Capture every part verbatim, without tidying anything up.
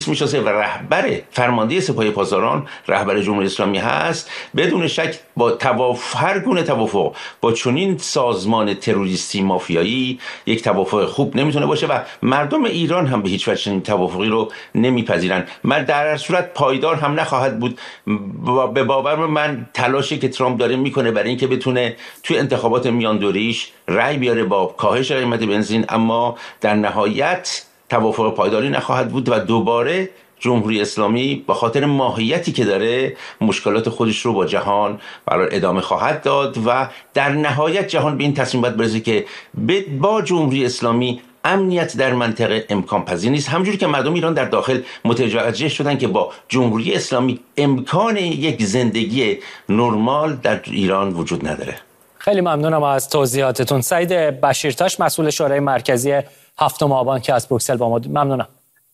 میشناسه و رهبر فرمانده سپاه پاسداران رهبر جمهوری اسلامی هست، بدون شک با توافق، هر گونه توافق با چنین سازمان تروریستی مافیایی یک توافق خوب نمیتونه باشه و مردم ایران هم به هیچ وجه چنین توافقی رو نمیپذیرن. من در هر صورت پایدار هم نخواهد بود. به باور من تلاشی که ترامپ داره میکنه برای اینکه بتونه توی انتخابات میان دوره‌ایش رأی بیاره با کاهش قیمت بنزین، اما در نهایت توافق پایداری نخواهد بود و دوباره جمهوری اسلامی با خاطر ماهیتی که داره مشکلات خودش رو با جهان برای ادامه خواهد داد و در نهایت جهان به این تصمیم باید برسه که با جمهوری اسلامی امنیت در منطقه امکان پذیر نیست، همونجوری که مردم ایران در داخل متوجه شدن که با جمهوری اسلامی امکان یک زندگی نرمال در ایران وجود نداره. خیلی ممنونم از توضیحاتتون. سعید بشیرتاش، مسئول شورای مرکزی هفتم آبان که از بروکسل با ما. ممنونم.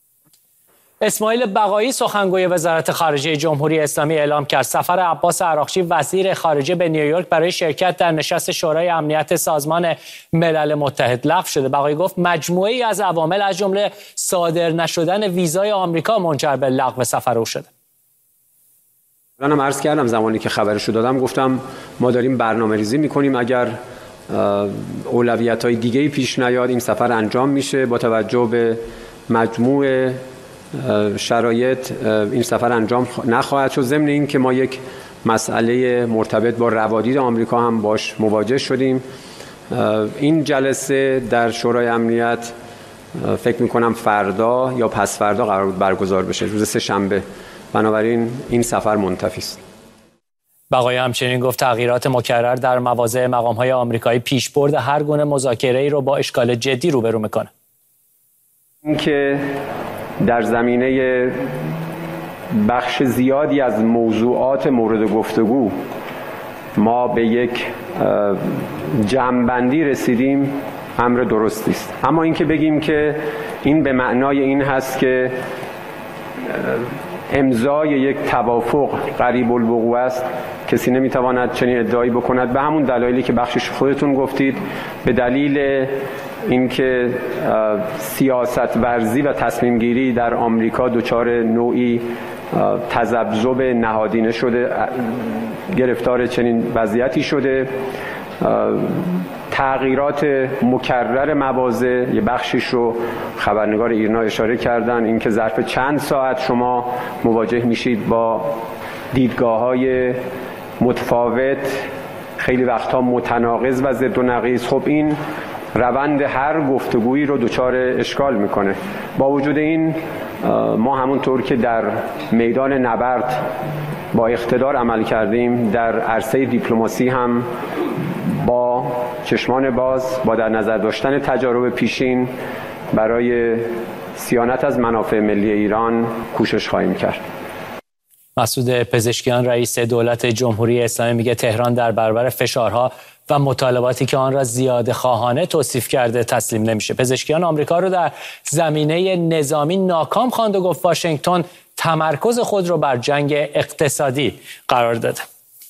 اسماعیل بقایی سخنگوی وزارت خارجه جمهوری اسلامی اعلام کرد سفر عباس عراقچی وزیر خارجه به نیویورک برای شرکت در نشست شورای امنیت سازمان ملل متحد لغو شده. بقایی گفت مجموعه‌ای از عوامل از جمله صادر نشدن ویزای آمریکا منجر به لغو سفر او شده. منم عرض کردم زمانی که خبرشو دادم، گفتم ما داریم برنامه‌ریزی می‌کنیم، اگر اولویت‌های دیگه‌ای پیش نیاد این سفر انجام میشه. با توجه به مجموع شرایط این سفر انجام نخواهد شد. ضمن این که ما یک مسئله مرتبط با روادید آمریکا هم باش مواجه شدیم. این جلسه در شورای امنیت فکر می‌کنم فردا یا پس فردا قرار بود برگزار بشه، روز سه شنبه. بنابراین این سفر منتفی است. بقایی همچنین گفت تغییرات مکرر در مواضع مقام‌های آمریکایی پیشبرد هر گونه مذاکره‌ای رو با اشکال جدی روبرو می‌کنه. اینکه در زمینه بخش زیادی از موضوعات مورد گفتگو ما به یک جمع‌بندی رسیدیم امر درستی است، اما اینکه بگیم که این به معنای این هست که امضای یک توافق قریب الوقوع است، کسی نمیتواند چنین ادعایی بکند. به همون دلایلی که بخشش خودتون گفتید، به دلیل اینکه سیاست ورزی و تصمیم گیری در آمریکا دچار نوعی تذبذب نهادینه شده، گرفتار چنین وضعیتی شده. تغییرات مکرر مواضع، یه بخشیش رو خبرنگار ایرنا اشاره کردن، اینکه ظرف چند ساعت شما مواجه میشید با دیدگاه‌های متفاوت، خیلی وقتها متناقض و ضد و نقیض. خب این روند هر گفتگویی رو دچار اشکال میکنه. با وجود این ما همونطور که در میدان نبرد با اقتدار عمل کردیم، در عرصه دیپلماسی هم با چشمان باز، با در نظر داشتن تجارب پیشین برای صیانت از منافع ملی ایران کوشش خواهیم کرد. مسعود پزشکیان رئیس دولت جمهوری اسلامی میگه تهران در برابر فشارها و مطالباتی که آن را زیاده خواهانه توصیف کرده تسلیم نمیشه. پزشکیان آمریکا رو در زمینه نظامی ناکام خواند و گفت واشنگتن تمرکز خود رو بر جنگ اقتصادی قرار داده.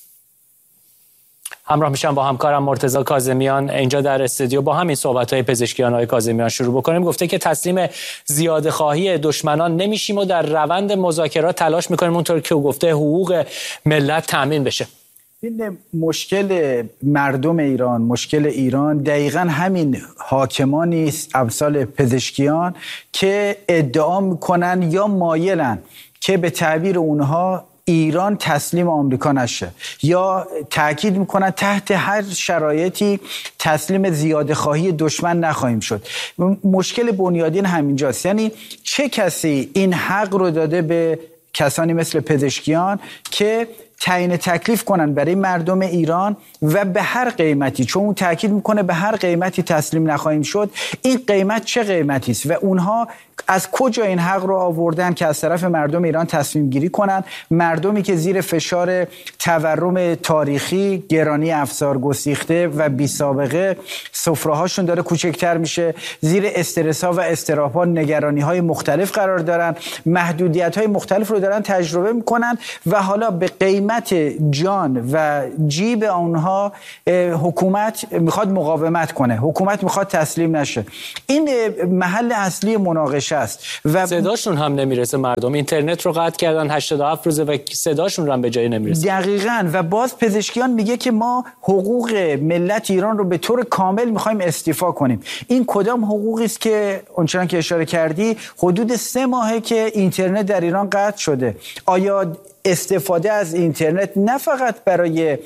همراه میشم با همکارم مرتضی کاظمیان اینجا در استودیو با همین صحبت‌های پزشکیان های کاظمیان شروع بکنیم. گفته که تسلیم زیاده خواهی دشمنان نمیشیم و در روند مذاکرات تلاش میکنیم اونطور که گفته حقوق ملت تامین بشه. این مشکل مردم ایران، مشکل ایران دقیقاً همین حاکمانی است امثال پزشکیان که ادعا میکنن یا مایلن که به تعبیر اونها ایران تسلیم آمریکا نشه، یا تاکید میکنن تحت هر شرایطی تسلیم زیاده خواهی دشمن نخواهیم شد. مشکل بنیادین همینجاست. یعنی چه کسی این حق رو داده به کسانی مثل پزشکیان که تعیین تکلیف کنن برای مردم ایران و به هر قیمتی، چون اون تاکید میکنه به هر قیمتی تسلیم نخواهیم شد، این قیمت چه قیمتی است و اونها از کجا این حق رو آوردن که از طرف مردم ایران تصمیم گیری کنن؟ مردمی که زیر فشار تورم تاریخی، گرانی افزار گسیخته و بی سابقه سفره هاشون داره کوچکتر میشه، زیر استرس ها و اضطراب ها، نگرانی های مختلف قرار دارن، محدودیت های مختلف رو دارن تجربه میکنن و حالا به قیمت قیمت جان و جیب اونها حکومت میخواد مقاومت کنه، حکومت میخواد تسلیم نشه. این محل اصلی مناقشه است و صداشون هم نمیرسه. مردم اینترنت رو قطع کردن هشتاد و هفت روزه و صداشون رو هم به جایی نمیرسه. دقیقاً. و باز پزشکیان میگه که ما حقوق ملت ایران رو به طور کامل میخوایم استیفا کنیم. این کدام حقوقی است که اونچنان که اشاره کردی حدود سه ماهه که اینترنت در ایران قطع شده؟ آیا استفاده از اینترنت نه فقط برای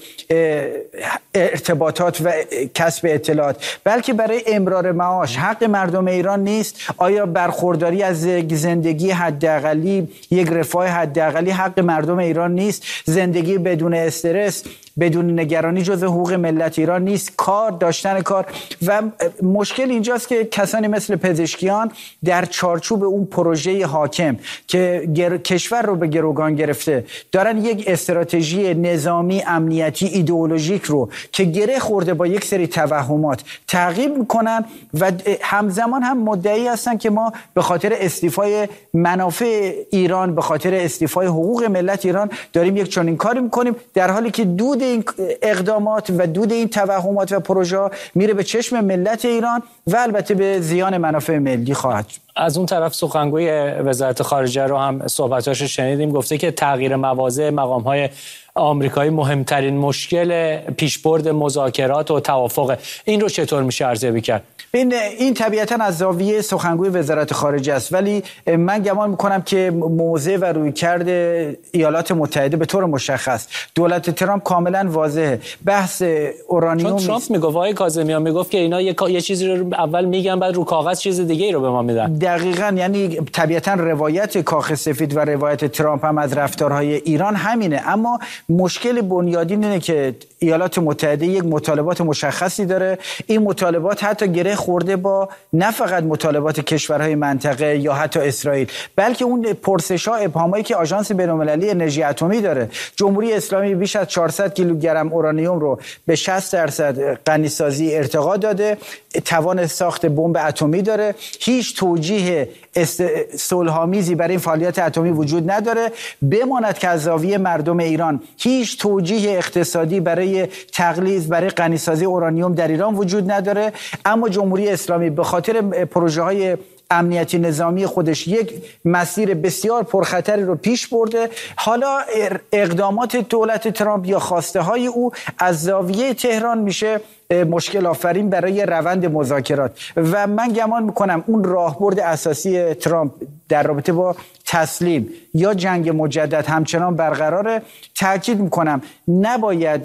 ارتباطات و کسب اطلاعات بلکه برای امرار معاش حق مردم ایران نیست؟ آیا برخورداری از زندگی حداقلی، یک رفاه حداقلی حق مردم ایران نیست؟ زندگی بدون استرس، بدون نگرانی جزء حقوق ملت ایران نیست؟ کار، داشتن کار. و مشکل اینجاست که کسانی مثل پزشکیان در چارچوب اون پروژه حاکم که گر... کشور رو به گروگان گرفته دارن یک استراتژی نظامی، امنیتی، ایدئولوژیک رو که گره خورده با یک سری توهمات تعقیب میکنن و همزمان هم مدعی هستن که ما به خاطر استیفای منافع ایران، به خاطر استیفای حقوق ملت ایران داریم یک چنین کاری میکنیم، در حالی که دود این اقدامات و دود این توهمات و پروژه میره به چشم ملت ایران و البته به زیان منافع ملی خواهد. از اون طرف سخنگوی وزارت خارجه رو هم صحبتاشو شنیدیم، گفته که تغییر مواضع مقام‌های آمریکایی مهمترین مشکل پیشبرد مذاکرات و توافق. این رو چطور میشه ارزیابی کرد؟ این این طبیعتاً از زاویه سخنگوی وزارت خارجه است، ولی من گمان میکنم که موضع و رویکرد ایالات متحده به طور مشخص، دولت ترامپ کاملا واضحه. بحث اورانیوم، چون ترامپ میگفت، آقای کاظمیان میگفت که اینا یه, یه چیزی رو اول میگن بعد رو کاغذ چیز دیگه ای رو به ما میدن. دقیقاً. یعنی طبیعتاً روایت کاخ سفید و روایت ترامپ هم از رفتارهای ایران همینه، اما مشکل بنیادین اینه که ایالات متحده یک مطالبات مشخصی داره. این مطالبات حتی گره خورده با نه فقط مطالبات کشورهای منطقه یا حتی اسرائیل، بلکه اون پرسش‌ها، ابهامایی که آژانس بین‌المللی انرژی اتمی داره. جمهوری اسلامی بیش از چهارصد کیلوگرم اورانیوم رو به شصت درصد غنیسازی ارتقا داده، توان ساخت بمب اتمی داره، هیچ توجیه است... صلح‌آمیزی برای این فعالیت اتمی وجود نداره. بماند که از زاویه مردم ایران هیچ توجیه اقتصادی برای تقلیص، برای غنیسازی اورانیوم در ایران وجود نداره، اما جمهوری اسلامی به خاطر پروژه های امنیتی نظامی خودش یک مسیر بسیار پرخطری رو پیش برده. حالا اقدامات دولت ترامپ یا خواسته های او از زاویه تهران میشه مشکل آفرین برای روند مذاکرات و من گمان میکنم اون راهبرد اساسی ترامپ در رابطه با تسلیم یا جنگ مجدد همچنان برقراره. تاکید میکنم نباید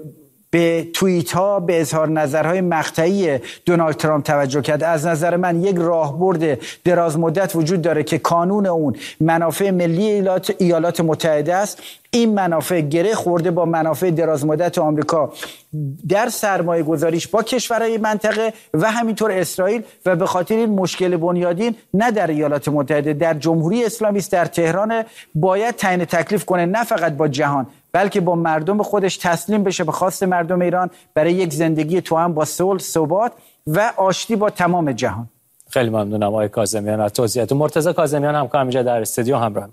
به توییت ها، به اظهار نظرهای مقطعی دونالد ترامپ توجه کرد. از نظر من یک راهبرد دراز مدت وجود داره که کانون اون منافع ملی ایالات, ایالات متحده است. این منافع گره خورده با منافع دراز مدت آمریکا در سرمایه گذاریش با کشورهای منطقه و همینطور اسرائیل و به خاطر این مشکل بنیادین نه در ایالات متحده، در جمهوری اسلامی است، در تهران، باید تعیین تکلیف کنه نه فقط با جهان بلکه با مردم خودش، تسلیم بشه به خواست مردم ایران برای یک زندگی توأم با صلح، ثبات و آشتی با تمام جهان. خیلی ممنونم آقای کاظمیان از توضیحات. مرتضی کاظمیان همکارم اینجا در استودیو همراه.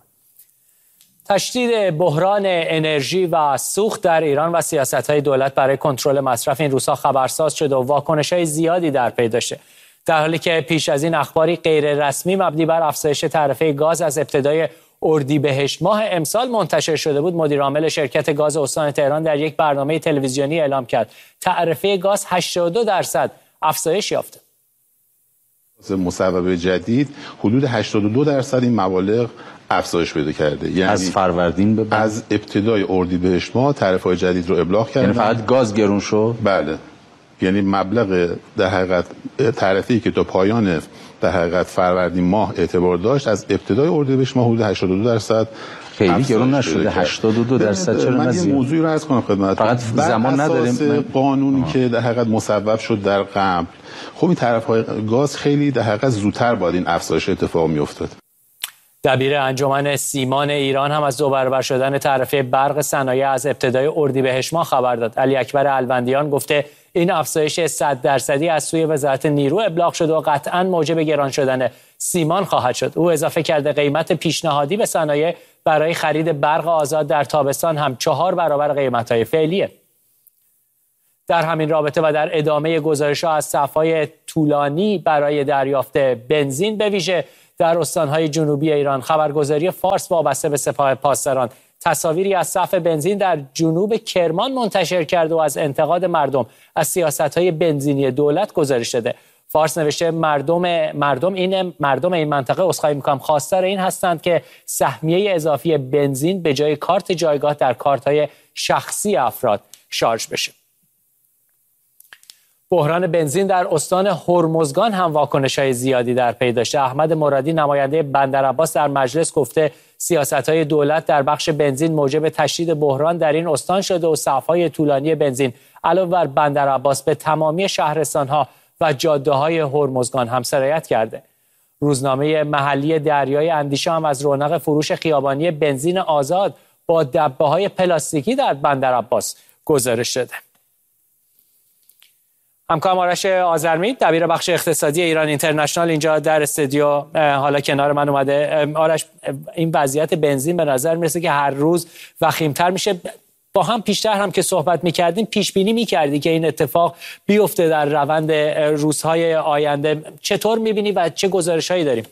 تشدید بحران انرژی و سوخت در ایران و سیاست‌های دولت برای کنترل مصرف این روزها خبرساز شده و واکنش‌های زیادی در پی داشته، در حالی که پیش از این اخباری غیر رسمی مبنی بر افزایش تعرفه گاز از ابتدای اردیبهشت ماه امسال منتشر شده بود. مدیر عامل شرکت گاز استان تهران در یک برنامه تلویزیونی اعلام کرد تعرفه گاز هشتاد و دو درصد افزایش یافته. مصوبه جدید حدود هشتاد و دو درصد این مبالغ افزایش پیدا کرده. یعنی از فروردین به بعد از ابتدای اردیبهشت ماه تعرفه‌های جدید رو ابلاغ کردن. یعنی فقط گاز گرون شد؟ بله. یعنی مبلغ در حقیقت تعرفه‌ای که تا پایان در حقیقت فروردین ماه اعتبار داشت از ابتدای اردیبهشت ماه حدود هشتاد و دو درصد خیلی گرون نشده. هشتاد و دو درصد چرا من نزیاد؟ یه موضوعی رو عرض کنم خدمت. فقط زمان نداریم. من... قانونی آه. که در حقیقت مصوب شد در قبل، خب این طرف‌های گاز خیلی در حقیقت زودتر باید این افزایش اتفاق می‌افتاد. دبیر انجمن سیمان ایران هم از دو برابر شدن تعرفه برق صنایع از ابتدای اردیبهشت ماه خبر داد. علی اکبر الوندیان گفته این افزایش صد درصدی از سوی وزارت نیرو ابلاغ شده و قطعاً موجب گران شدن سیمان خواهد شد. او اضافه کرده قیمت پیشنهادی به صنایع برای خرید برق آزاد در تابستان هم چهار برابر قیمت‌های فعلیه. در همین رابطه و در ادامه گزارش‌ها از صف‌های طولانی برای دریافت بنزین به ویژه در استان‌های جنوبی ایران، خبرگزاری فارس وابسته به سپاه پاسداران تصاویری از صف بنزین در جنوب کرمان منتشر کرده و از انتقاد مردم از سیاست‌های بنزینی دولت گزارش داده. فارس نوشته مردم مردم این مردم این منطقه عذرخواهی می‌کنم خواستار این هستند که سهمیه اضافی بنزین به جای کارت جایگاه در کارت‌های شخصی افراد شارژ بشه. بحران بنزین در استان هرمزگان هم واکنش‌های زیادی در پی داشته. احمد مرادی نماینده بندرعباس در مجلس گفته سیاست‌های دولت در بخش بنزین موجب تشدید بحران در این استان شده و صف‌های طولانی بنزین علاوه بر بندرعباس به تمامی شهرستان‌ها و جاده‌های هرمزگان هم سرایت کرده. روزنامه محلی دریای اندیشه هم از رونق فروش خیابانی بنزین آزاد با دبه‌های پلاستیکی در بندرعباس گزارش داده. همکارم آرش آذرمی دبیر بخش اقتصادی ایران اینترنشنال اینجا در استودیو حالا کنار من اومده. آرش، این وضعیت بنزین به نظر میرسه که هر روز وخیم‌تر میشه. با هم پیشتر هم که صحبت میکردیم پیش بینی میکردی که این اتفاق بیفته در روند روزهای آینده. چطور میبینی و چه گزارش‌هایی داریم؟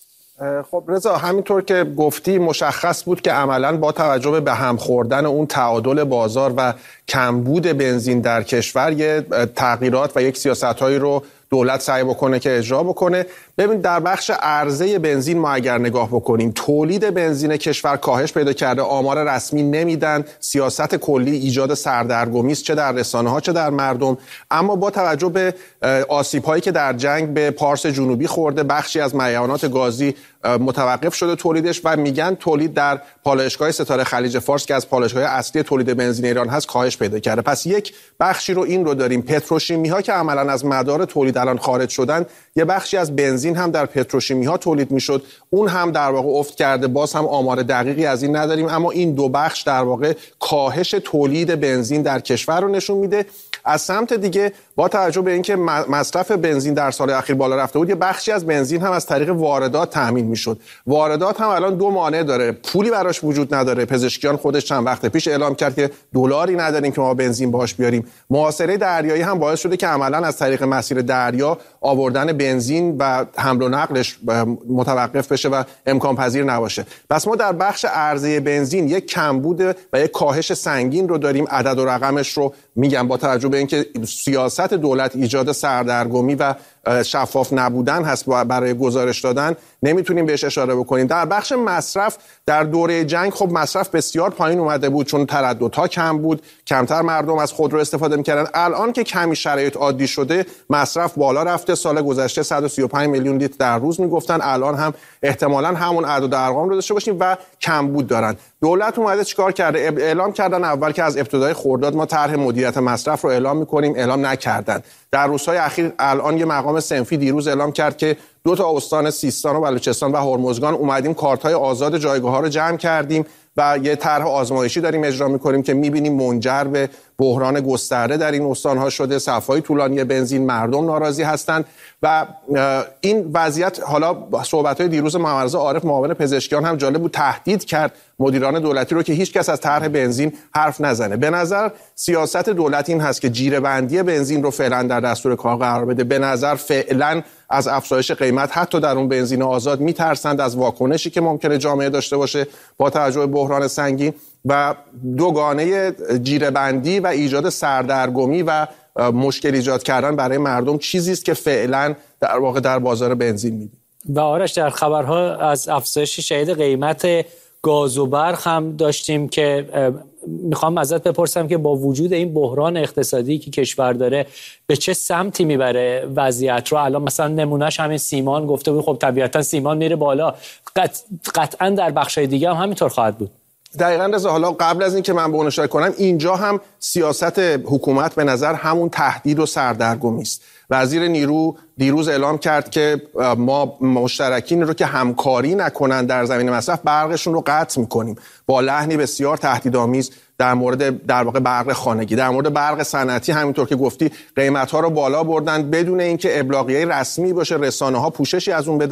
خب رضا، همینطور که گفتی مشخص بود که عملاً با توجه به هم خوردن اون تعادل بازار و کمبود بنزین در کشور یه تغییرات و یک سیاست‌هایی رو دولت سعی بکنه که اجرا بکنه. ببین در بخش عرضه بنزین ما اگر نگاه بکنیم تولید بنزین کشور کاهش پیدا کرده، آمار رسمی نمیدن، سیاست کلی ایجاد سردرگمی است چه در رسانه‌ها چه در مردم. اما با توجه به آسیب‌هایی که در جنگ به پارس جنوبی خورده، بخشی از معیانات گازی متوقف شده تولیدش و میگن تولید در پالایشگاه ستاره خلیج فارس که از پالایشگاه اصلی تولید بنزین ایران هست کاهش پیدا کرده. پس یک بخشی رو این رو داریم. پتروشیمی‌ها که عملاً از مدار تولید الان خارج شدن، یه بخشی از بنزین هم در پتروشیمی‌ها تولید میشد، اون هم در واقع افت کرده. باز هم آمار دقیقی از این نداریم، اما این دو بخش در واقع کاهش تولید بنزین در کشور رو نشون میده. از سمت دیگه با توجه به اینکه مصرف بنزین در سال اخیر بالا رفته بود، یه بخشی از بنزین هم از طریق واردات تامین میشد. واردات هم الان دو مانع داره، پولی براش وجود نداره. پزشکیان خودش چند وقت پیش اعلام کرد که دلاری نداریم که ما بنزین باهاش بیاریم. محاصره دریایی هم باعث شده که عملاً از طریق مسیر دریا آوردن بنزین و حمل و نقلش متوقف بشه و امکان پذیر نباشه. پس ما در بخش عرضه بنزین یک کمبود و یک کاهش سنگین رو داریم. عدد و رقمش رو میگم با توجه به اینکه سیاست دولت ایجاد سردرگمی و شفاف نبودن هست برای گزارش دادن، نمیتونیم بهش اشاره بکنیم. در بخش مصرف در دوره جنگ خب مصرف بسیار پایین اومده بود چون ترددها کم بود، کمتر مردم از خودرو استفاده میکردن. الان که کمی شرایط عادی شده مصرف بالا رفته. سال گذشته صد و سی و پنج میلیون لیتر در روز میگفتن، الان هم احتمالاً همون اعداد ارقام رو داشته باشیم و کمبود دارن. دولت اومده چیکار کرده؟ اعلام کردن اول که از ابتدای خرداد ما طرح مدیریت مصرف رو اعلام میکنیم، اعلام نکردن. در روزهای اخیر الان یه مقام صنفی دیروز اعلام کرد که دو تا استان سیستان و بلوچستان و هرمزگان اومدیم کارت‌های آزاد جایگاه‌ها رو جمع کردیم و یه طرح آزمایشی داریم اجرا می‌کنیم که می‌بینیم منجر به بحران گسترده در این استان‌ها شده. صف‌های طولانی بنزین، مردم ناراضی هستند و این وضعیت حالا صحبت‌های دیروز محمد رضا عارف معاون پزشکیان هم جالب بود، تهدید کرد مدیران دولتی رو که هیچ کس از طرح بنزین حرف نزنه. به نظر سیاست دولت این هست که جیره‌بندی بنزین رو فعلا در دستور کار قرار بده. به نظر فعلا از افزایش قیمت حتی در اون بنزین آزاد میترسند، از واکنشی که ممکنه جامعه داشته باشه با توجه به بحران سنگین و دوگانه جیره‌بندی و ایجاد سردرگمی و مشکل ایجاد کردن برای مردم چیزی است که فعلا در واقع در بازار بنزین می‌بینیم. و آرش در خبرها از افزایش شدید قیمت گاز و برق هم داشتیم که میخوام ازت بپرسم که با وجود این بحران اقتصادی که کشور داره به چه سمتی میبره وضعیت رو؟ الان مثلا نمونهش همین سیمان گفته بود، خب طبیعتا سیمان میره بالا، قط... قطعا در بخشای دیگه هم همینطور خواهد بود. دقیقاً رضا، حالا قبل از این که من به اون اشاره کنم، اینجا هم سیاست حکومت به نظر همون تهدید و سردرگمی است. وزیر نیرو دیروز اعلام کرد که ما مشترکین رو که همکاری نکنن در زمینه مصرف برقشون رو قطع می‌کنیم، با لحنی بسیار تهدیدآمیز در مورد در واقع برق خانگی. در مورد برق صنعتی همینطور که گفتی قیمت‌ها رو بالا بردن بدون اینکه ابلاغیه رسمی باشه، رسانه‌ها پوششی از اون بدن.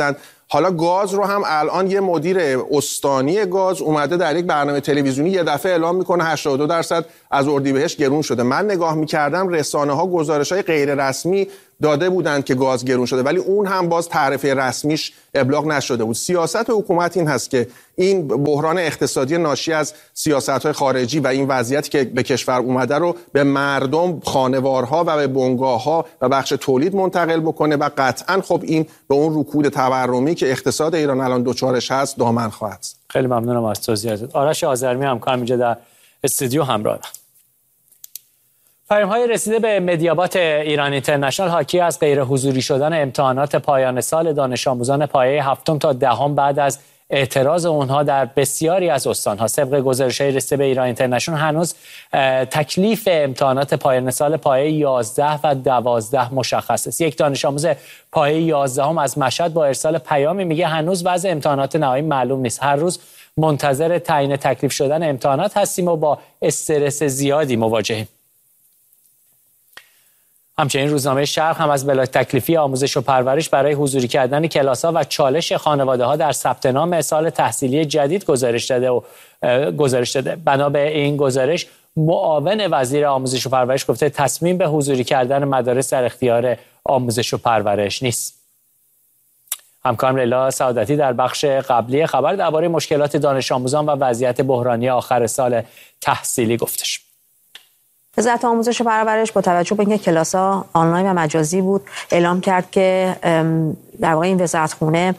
حالا گاز رو هم الان یه مدیر استانی گاز اومده در یک برنامه تلویزیونی یه دفعه اعلام میکنه هشتاد و دو درصد از اردیبهشت گرون شده. من نگاه میکردم رسانه ها گزارش‌های غیر رسمی داده بودند که گاز گرون شده، ولی اون هم باز تعرفه رسمیش ابلاغ نشده بود. سیاست حکومت این هست که این بحران اقتصادی ناشی از سیاست‌های خارجی و این وضعیتی که به کشور اومده رو به مردم، خانوارها و به بنگاه‌ها و بخش تولید منتقل بکنه و قطعاً خب این به اون رکود تورمی که اقتصاد ایران الان دوچارش هست دامن خواهد زد. خیلی ممنونم از توضیحاتت. آرش آذرمی همکارم اینجا در استودیو همراه. پیام‌های رسیده به مدیابات ایران اینترنشنال حاکی از غیر حضوری شدن امتحانات پایان سال دانش آموزان پایه هفتم تا دهم بعد از اعتراض اونها در بسیاری از استان‌ها. طبق گزارش‌های رسیده به ایران اینترنشنال هنوز تکلیف امتحانات پایان سال پایه یازده و دوازده مشخص است. یک دانش آموز پایه یازدهم از مشهد با ارسال پیامی میگه هنوز وضع امتحانات نهایی معلوم نیست. هر روز منتظر تعیین تکلیف شدن امتحانات هستیم و با استرس زیادی مواجهیم. همچنین روزنامه شرق هم از بلاک تکلیفی آموزش و پرورش برای حضوری کردن کلاس‌ها و چالش خانواده‌ها در ثبت نام سال تحصیلی جدید گزارش داده و گزارش داده. بنا به این گزارش معاون وزیر آموزش و پرورش گفته تصمیم به حضوری کردن مدارس در اختیار آموزش و پرورش نیست. همکارم لیلا سعادتی در بخش قبلی خبر درباره مشکلات دانش آموزان و وضعیت بحرانی آخر سال تحصیلی گفتش. وزارت آموزش و پرورش با توجه به اینکه کلاس‌ها آنلاین و مجازی بود اعلام کرد که در واقع این وزارتخونه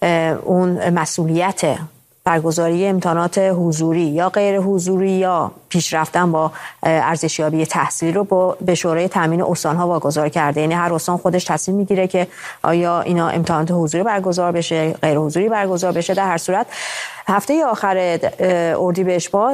اون مسئولیت برگزاری امتحانات حضوری یا غیر حضوری یا پیش رفتن با ارزشیابی تحصیلی رو با به شورای تامین استان‌ها واگذار کرده. یعنی هر استان خودش تصمیم میگیره که آیا اینا امتحانات حضوری برگزار بشه، غیر حضوری برگزار بشه. در هر صورت هفته آخر اردیبهشت ماه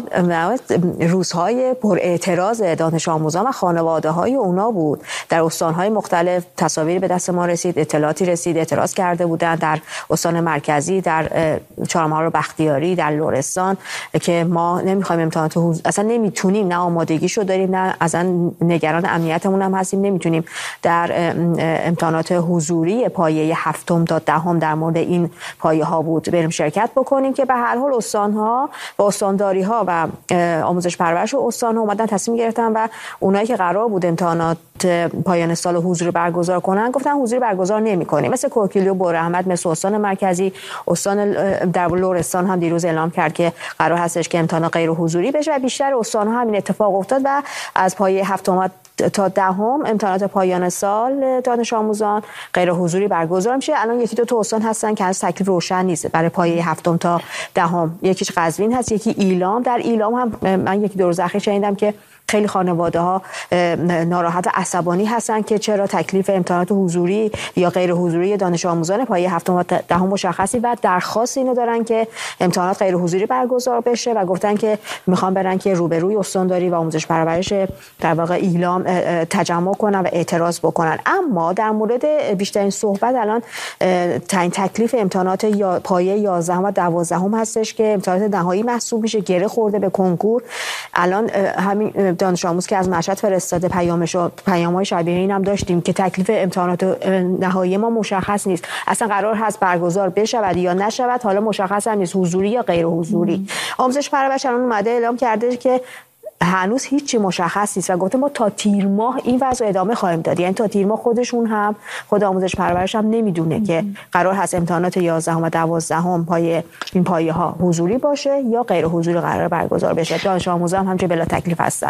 روزهای پر اعتراض دانش آموزان و خانواده‌های اونا بود. در استان‌های مختلف تصاویری به دست ما رسید، اطلاعاتی رسید، اعتراض کرده بودند در استان مرکزی، در چهارمحال و بختیاری، در لرستان که ما نمی‌خوایم امتحانات حضوری، اصلا نمیتونیم، نه آمادگیشو داریم، نه اصلا نگران امنیتمون هم هستیم، نمیتونیم در امتحانات حضوری پایه هفتم تا دهم در مورد این پایه‌ها بود بریم شرکت بکنیم که به هر حال استان‌ها و استانداری‌ها و آموزش پرورش و استان‌ها اومدن تصمیم گرفتن و اونایی که قرار بود امتحانات پایان سال حضوری برگزار کنن گفتن حضوری برگزار نمی‌کنیم. مثل کوکیلی و بوراحمد، مثل استان مرکزی، استان در لرستان هم دیروز اعلام کرد که قرار هستش که امتحان غیر حضوری بشه و بیشتر استان‌ها همین اتفاق افتاد و از پایه هفتم تا دهم امتحانات پایان سال دانش آموزان غیر حضوری برگزار میشه. الان یکی دو تا استان هستن که از تکلیف روشن نیست برای پایه هفتم تا دهم. یکیش قزوین هست، یکی ایلام. در ایلام هم من یکی دو روز اخیر شنیدم که خیلی خانواده ها ناراحت و عصبانی هستن که چرا تکلیف امتحانات حضوری یا غیر حضوری دانش آموزان پایه هفتم و دهم مشخصی و درخواست اینو دارن که امتحانات غیر حضوری برگزار بشه و گفتن که میخوان برن که روبروی استانداری و آموزش پرورش در واقع ایلام تجمع کنن و اعتراض بکنن. اما در مورد بیشترین صحبت الان تعیین تکلیف امتحانات یا پایه یازدهم و دوازدهم هستش که امتحانات نهایی محسوب میشه، گره خورده به کنکور. الان همین دانش آموز که از مشهد فرستاده پیامشو، پیام‌های شبیه این هم داشتیم که تکلیف امتحانات نهایی ما مشخص نیست، اصلا قرار هست برگزار بشود یا نشود، حالا مشخص هم نیست حضوری یا غیر حضوری. آموزش پرورش الان اومده اعلام کرده که هنوز هیچی مشخص نیست و گفته ما تا تیر ماه این وضع ادامه خواهیم داد. یعنی تا تیر ماه خودشون هم خود آموزش پرورش هم نمیدونه که قرار هست امتحانات یازدهم و دوازدهم پایه این پایه ها حضوری باشه یا غیر حضوری قرار برگزار بشه. دانش آموزان هم همچنین بلا تکلیف هستن.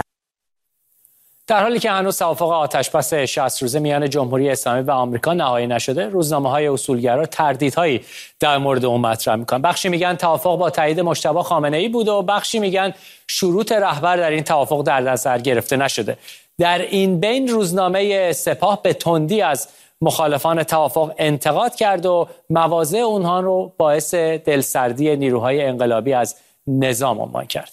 در حالی که هنوز توافق آتشبس شصت روزه میان جمهوری اسلامی و آمریکا نهایی نشده، روزنامه‌های اصولگرا تردیدهایی در مورد اون مطرح میکنن. بخشی میگن توافق با تایید مجتبی خامنه‌ای بوده و بخشی میگن شروط رهبر در این توافق در نظر گرفته نشده. در این بین روزنامه سپاه به تندی از مخالفان توافق انتقاد کرد و مواضع اونها رو باعث دلسردی نیروهای انقلابی از نظام عنوان کرد.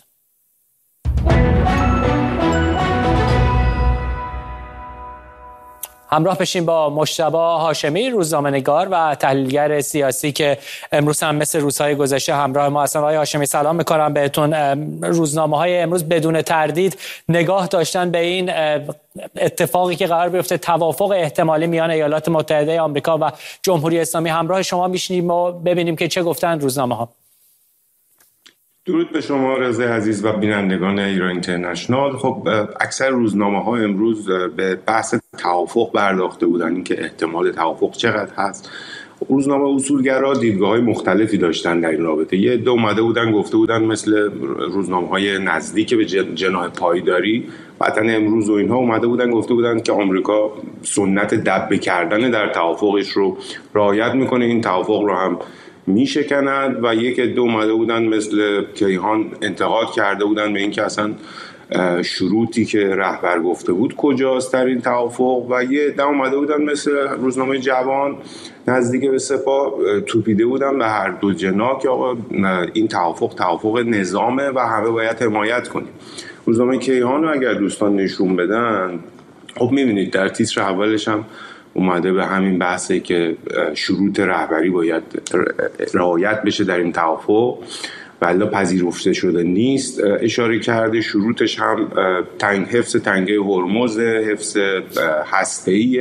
همراه بشیم با مجتبی هاشمی، روزنامه‌نگار و تحلیلگر سیاسی که امروز هم مثل روزهای گذشته همراه ما هستن. آقای هاشمی سلام میکنم بهتون. روزنامه‌های امروز بدون تردید نگاه داشتن به این اتفاقی که قرار بیفته، توافق احتمالی میان ایالات متحده آمریکا و جمهوری اسلامی. همراه شما میشنیم و ببینیم که چه گفتن روزنامه‌ها. درود به شما رضا عزیز و بینندگان ایران اینترنشنال. خب اکثر روزنامه‌ها امروز به بحث توافق پرداخته بودن، اینکه احتمال توافق چقدر هست. روزنامه اصولگرا دیدگاه‌های مختلفی داشتن در این رابطه. یه عده اومده بودن گفته بودن مثل روزنامه‌های نزدیک به جناح پایداری، وطن امروز و اینها اومده بودن گفته بودن که آمریکا سنت دبه کردن در توافقش رو رعایت میکنه، این توافق رو هم میشکند. و یک عده اومده بودن مثل کیهان انتقاد کرده بودن به این که اصلا شروطی که رهبر گفته بود کجاست در این توافق. و یه عده اومده بودن مثل روزنامه جوان نزدیک به سپاه توپیده بودن به هر دو جناح که آقا این توافق توافق نظامه و همه باید حمایت کنیم. روزنامه کیهان رو اگر دوستان نشون بدن، خب میبینید در تیتر اولش هم اومده به همین بحثه که شروط رهبری باید رعایت بشه در این توافق، ولی پذیرفته شده نیست اشاره کرده. شروطش هم تنگ حفظ تنگه هرمز، حفظ هسته‌ای،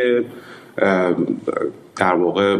در واقع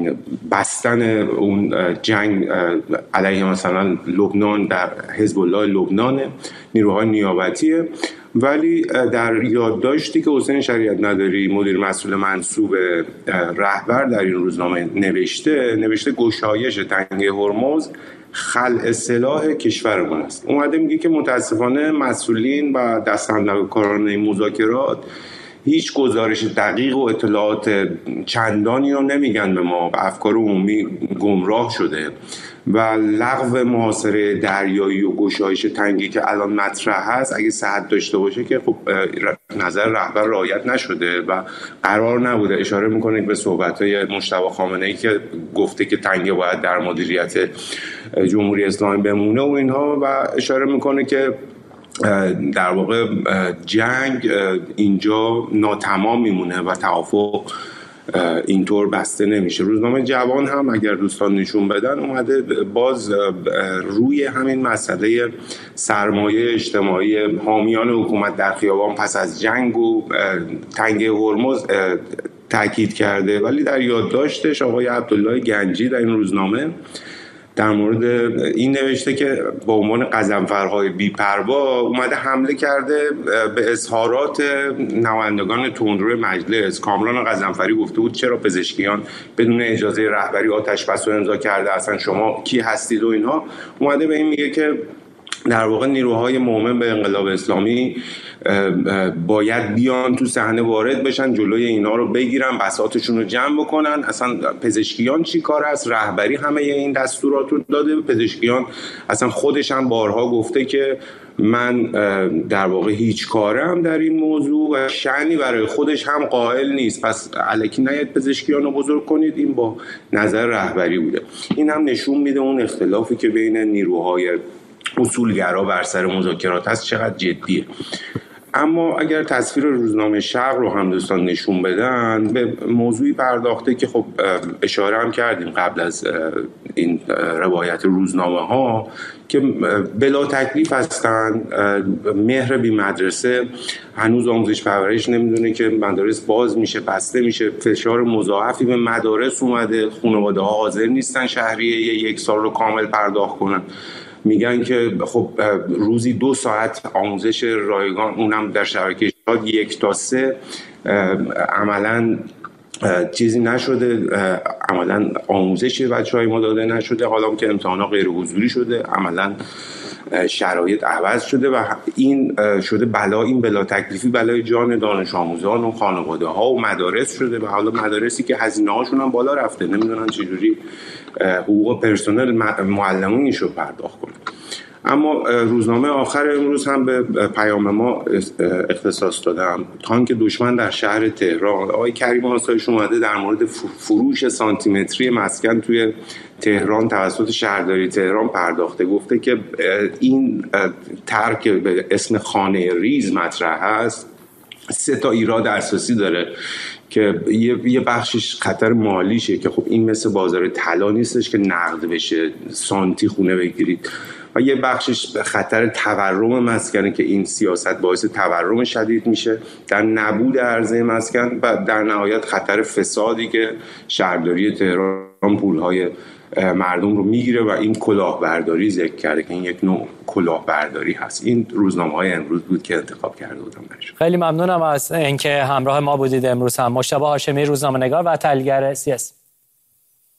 بستن اون جنگ علیه مثلا لبنان در حزب الله لبنان، نیروهای نیابتیه. ولی در یادداشتی که حسین شریعت نداری مدیر مسئول منصوب رهبر در این روزنامه نوشته نوشته گشایش تنگه هرمز خلع سلاح کشورمان است. اومده میگه که متاسفانه مسئولین و دستاندرکاران مذاکرات هیچ گزارش دقیق و اطلاعات چندانی رو نمیگن به ما، به افکار عمومی گمراه شده و لغو محاصره دریایی و گشایش تنگی که الان مطرح هست اگه صحت داشته باشه که خب نظر رهبر رعایت نشده و قرار نبوده. اشاره میکنه به صحبت‌های مجتبی خامنه‌ای که گفته که تنگه باید در مدیریت جمهوری اسلامی بمونه و اینها، و اشاره میکنه که در واقع جنگ اینجا ناتمام میمونه و توافق اینطور بسته نمیشه. روزنامه جوان هم اگر دوستان نشون بدن اومده باز روی همین مسئله سرمایه اجتماعی حامیان حکومت در خیابان پس از جنگ و تنگه هرمز تاکید کرده. ولی در یادداشتش آقای عبدالله گنجی در این روزنامه در مورد این نوشته که با عنوان غضنفرهای بی‌پروا اومده حمله کرده به اظهارات نمایندگان تندرو مجلس. کامران غضنفری گفته بود چرا پزشکیان بدون اجازه رهبری آتش‌بس رو امضا کرده، اصلا شما کی هستید و اینها. اومده به این میگه که در واقع نیروهای مؤمن به انقلاب اسلامی باید بیان تو صحنه وارد بشن، جلوی اینا رو بگیرن، بساطشون رو جمع بکنن. اصلا پزشکیان چی کار است؟ رهبری همه این دستورات رو داده. پزشکیان اصلا خودش هم بارها گفته که من در واقع هیچ کارم در این موضوع و شأنی برای خودش هم قائل نیست، پس الکی نیاید پزشکیان رو بزرگ کنید. این با نظر رهبری بوده. این هم نشون میده اون اختلافی که بین نیروهای اصولگرا بر سر مذاکرات هست چقدر جدیه. اما اگر تصویر روزنامه شرق رو هم دوستان نشون بدن، به موضوعی پرداخته که خب اشاره هم کردیم قبل از این روایت روزنامه ها که بلا تکلیف هستن. مهر بی مدرسه هنوز آموزش پرورش نمیدونه که مدارس باز میشه بسته میشه، فشار مضاعفی به مدارس اومده، خانواده ها حاضر نیستن شهریه یک سال رو کامل پرداخت کنن. میگن که خب روزی دو ساعت آموزش رایگان، اونم در شبکه ارشاد یک تا سه، عملاً چیزی نشده، عملاً آموزشی بچه‌های ما داده نشده، حالا که امتحانات غیر حضوری شده، عملاً شرایط عوض شده و این شده بلا این بلا تکلیفی بلای جان دانش آموزان و خانواده ها و مدارس شده و حالا مدارسی که هزینه هاشون هم بالا رفته، نمیدونن چجوری حقوق پرسنل معلمینش رو پرداخت کنن. اما روزنامه آخر امروز هم به پیام ما اختصاص دادم. تانک دشمن در شهر تهران. آقای کریم آسایش اومده در مورد فروش سانتیمتری مسکن توی تهران توسط شهرداری تهران پرداخته. گفته که این طرح که به اسم خانه ریز مطرح هست سه تا ایراد اساسی داره که یه بخشش خطر مالیشه که خب این مثل بازار طلا نیستش که نقد بشه سانتی خونه بگیرید، و یه بخشش خطر تورم مسکنه که این سیاست باعث تورم شدید میشه در نبود عرضه مسکن، و در نهایت خطر فسادی که شهرداری تهران پولهای مردم رو میگیره و این کلاهبرداری ذکر کرده که این یک نوع کلاهبرداری هست. این روزنامه‌های امروز بود که انتخاب کرده بودم. خیلی ممنونم از اینکه همراه ما بودید امروز هم. مجتبی هاشمی، روزنامه‌نگار و تحلیلگر سیاسی.